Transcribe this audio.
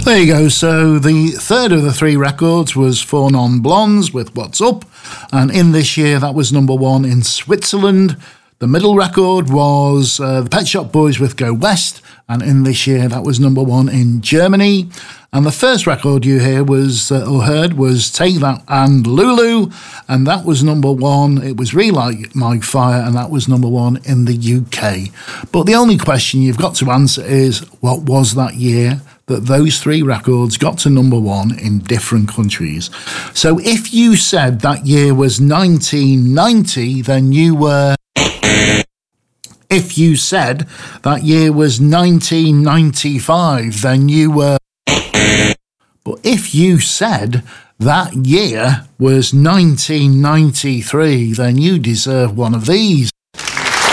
There you go. So the third of the three records was Four Non Blondes with What's Up. And in this year, that was number one in Switzerland. The middle record was the Pet Shop Boys with Go West. And in this year, that was number one in Germany. And the first record you heard was Take That and Lulu. And that was number one. It was Relight My Fire. And that was number one in the UK. But the only question you've got to answer is, what was that year that those three records got to number one in different countries? So if you said that year was 1990, then you were... If you said that year was 1995, then you were... But if you said that year was 1993, then you deserve one of these.